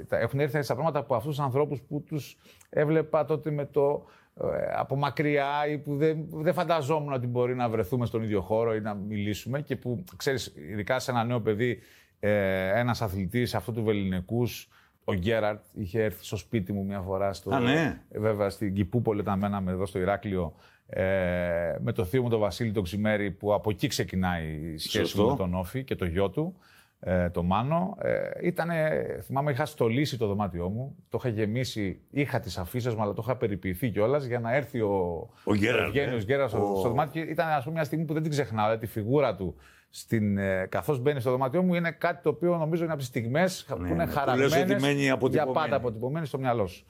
έχουν έρθει στα πράγματα από αυτούς τους ανθρώπους που τους έβλεπα τότε από μακριά ή που δεν φανταζόμουν ότι μπορεί να βρεθούμε στον ίδιο χώρο ή να μιλήσουμε και που, ξέρεις, ειδικά σε ένα νέο παιδί, ένας αθλητής αυτού του Βελληνικούς, ο Γκέραρτ, είχε έρθει στο σπίτι μου μια φορά, βέβαια στην Κηπούπολη, όταν μέναμε εδώ στο Ηράκλειο, με το θείο μου τον Βασίλη τον Ξημέρη, που από εκεί ξεκινάει η σχέση μου με τον Όφη και το γιο του, το Μάνο. Θυμάμαι, είχα στολίσει το δωμάτιό μου, το είχα γεμίσει, είχα τις αφίσες μου, αλλά το είχα περιποιηθεί κιόλας για να έρθει ο Ευγένιος Γκέραρτ στο δωμάτιο. Ήταν, ας πούμε, μια στιγμή που δεν την ξεχνάω, τη φιγούρα του καθώς μπαίνει στο δωμάτιό μου, είναι κάτι το οποίο νομίζω είναι από τις στιγμές που είναι χαραγμένες για πάντα αποτυπωμένες στο μυαλό σου.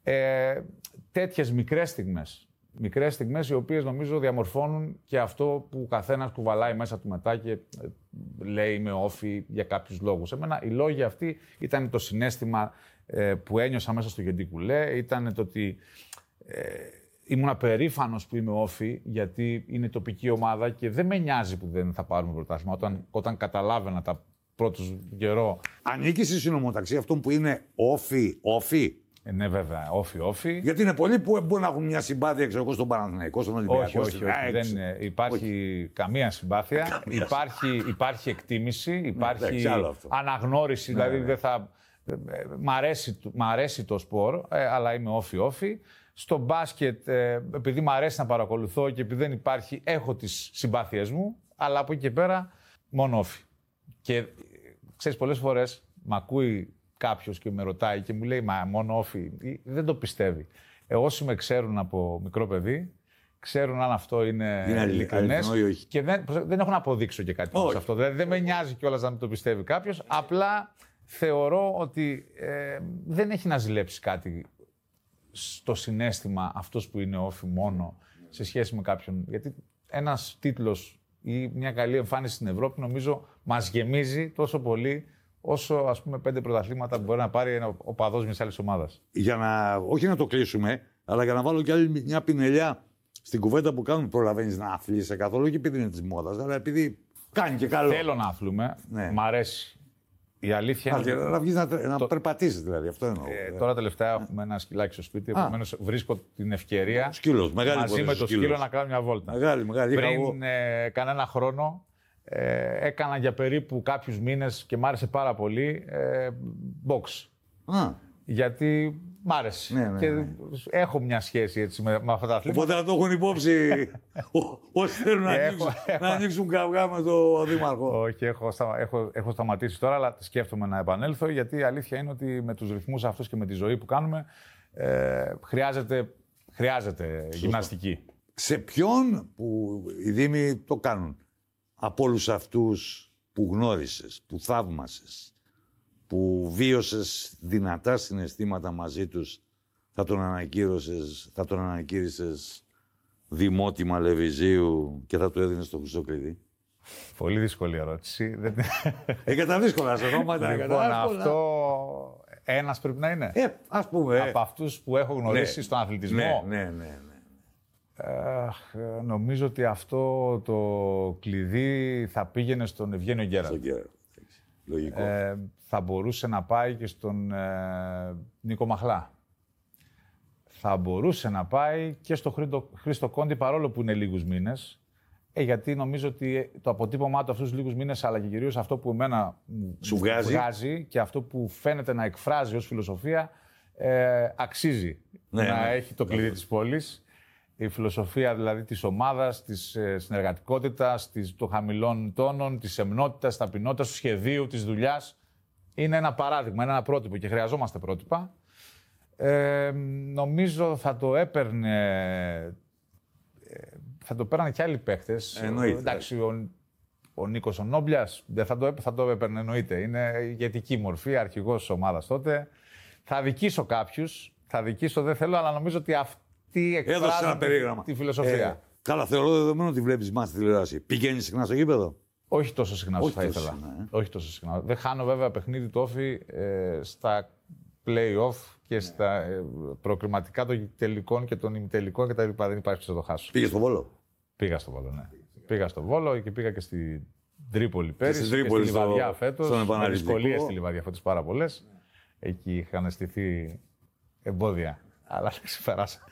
Τέτοιες μικρές στιγμές οι οποίες νομίζω διαμορφώνουν και αυτό που ο καθένας κουβαλάει μέσα του μετά και λέει είμαι Όφη για κάποιους λόγους. Εμένα οι λόγοι αυτοί ήταν το συναίσθημα που ένιωσα μέσα στο Γεντή Κουλέ, ήταν το ότι ήμουν περήφανος που είμαι Όφη, γιατί είναι τοπική ομάδα και δεν με νοιάζει που δεν θα πάρουμε πρωτάθλημα. Όταν καταλάβαινα τα πρώτους καιρό. Ανήκει στη συνομοταξία αυτών που είναι Όφη. Ναι, βέβαια, Όφη. Γιατί είναι πολλοί που μπορεί να έχουν μια συμπάθεια, ξέρω εγώ, στον Παναθηναϊκό, στον Ολυμπιακό. Όχι. Δεν υπάρχει καμία συμπάθεια. Υπάρχει εκτίμηση, υπάρχει αναγνώριση. Δηλαδή δεν θα. Μ' αρέσει το σπορ, αλλά είμαι Όφη. Στο μπάσκετ, επειδή μου αρέσει να παρακολουθώ και επειδή δεν υπάρχει, έχω τις συμπάθειές μου, αλλά από εκεί και πέρα μόνο Όφη. Και ξέρεις, πολλές φορές μ' ακούει κάποιος και με ρωτάει και μου λέει «Μα μόνο Όφη», δεν το πιστεύει. Όσοι με ξέρουν από μικρό παιδί, ξέρουν αν αυτό είναι ειλικρινές και δεν έχω να αποδείξω και κάτι σε αυτό. Δεν με νοιάζει κιόλας να μην το πιστεύει κάποιος, απλά θεωρώ ότι δεν έχει να ζηλέψει κάτι στο συναίσθημα αυτός που είναι Όφη μόνο σε σχέση με κάποιον. Γιατί ένας τίτλος ή μια καλή εμφάνιση στην Ευρώπη νομίζω μας γεμίζει τόσο πολύ όσο, ας πούμε, 5 πρωταθλήματα που μπορεί να πάρει ο οπαδός μιας άλλης ομάδας. Όχι να το κλείσουμε, αλλά για να βάλω κι άλλη μια πινελιά στην κουβέντα που κάνουμε, προλαβαίνεις να αθλείσαι καθόλου, όχι επειδή είναι της μόδας, αλλά επειδή κάνει και καλό. Θέλω να αθλούμε, μ' αρέσει. Η αλήθεια είναι. Να βγεις να περπατήσεις, δηλαδή. Αυτό εννοώ. Τώρα τελευταία έχουμε ένα σκυλάκι στο σπίτι, επομένως βρίσκω την ευκαιρία μαζί με το σκύλο να κάνω μια βόλτα. Μεγάλη. Πριν κανένα χρόνο έκανα για περίπου κάποιους μήνες και μ' άρεσε πάρα πολύ box. Γιατί μ' άρεσε. Ναι. Και έχω μια σχέση έτσι με αυτά τα αθλήματα. Οπότε να το έχουν υπόψη όσοι θέλουν να ανοίξουν καυγά με τον Δήμαρχο. Όχι, έχω σταματήσει τώρα, αλλά σκέφτομαι να επανέλθω, γιατί η αλήθεια είναι ότι με τους ρυθμούς αυτούς και με τη ζωή που κάνουμε χρειάζεται γυμναστική. Σε ποιον που οι Δήμοι το κάνουν, από όλους αυτούς που γνώρισες, που θαύμασες, που βίωσες δυνατά συναισθήματα μαζί τους, θα τον ανακήρυσες δημότημα Λεβιζίου και θα του έδινες το χρυσό κλειδί? Πολύ δύσκολη ερώτηση. Τα δύσκολα σε ονόματα. Λοιπόν, αυτό ένας πρέπει να είναι. Ας πούμε. Από αυτούς που έχω γνωρίσει στον αθλητισμό. Ναι. Νομίζω ότι αυτό το κλειδί θα πήγαινε στον Ευγένιο Γκέραρτ. Λογικό. Θα μπορούσε να πάει και στον Νίκο Μαχλά. Θα μπορούσε να πάει και στο Χρήστο Κόντι, παρόλο που είναι λίγους μήνες. Γιατί νομίζω ότι το αποτύπωμά του αυτούς τους λίγους μήνες, αλλά και κυρίως αυτό που εμένα σου βγάζει και αυτό που φαίνεται να εκφράζει ως φιλοσοφία, αξίζει να έχει το κλειδί της πόλης. Η φιλοσοφία δηλαδή της ομάδας, της συνεργατικότητας, των χαμηλών τόνων, της σεμνότητας, της ταπεινότητας, του σχεδίου, της δουλειάς. Είναι ένα παράδειγμα, είναι ένα πρότυπο και χρειαζόμαστε πρότυπα. Νομίζω θα το έπαιρνε. Θα το πέρανε και άλλοι παίχτες. Εντάξει, ο Νίκος ο Νόμπλιας θα το έπαιρνε, εννοείται. Είναι ηγετική μορφή, αρχηγός της ομάδας τότε. Θα δικήσω κάποιους. Δεν θέλω, αλλά νομίζω ότι αυτή εκφράζει τη φιλοσοφία. Καλά, θεωρώ δεδομένο ότι βλέπεις μας στη τηλεόραση. Πηγαίνεις συχνά στο γήπεδο? Όχι τόσο συχνά όσο θα ήθελα. Όχι τόσο συχνά. Δεν χάνω βέβαια παιχνίδι του Όφη στα play-off και στα προκριματικά των τελικών και των ημιτελικών κτλ. Δεν υπάρχει να το χάσω. Πήγες στο Βόλο? Πήγα στο Βόλο, ναι. Πήγα στο Βόλο και πήγα και στην Τρίπολη πέρυσι. Και στη Λιβαδιά φέτος. Με δυσκολίες στη Λιβαδιά φέτος πάρα πολλές. εκεί είχαν στηθεί εμπόδια. Αλλά τα ξεπεράσα.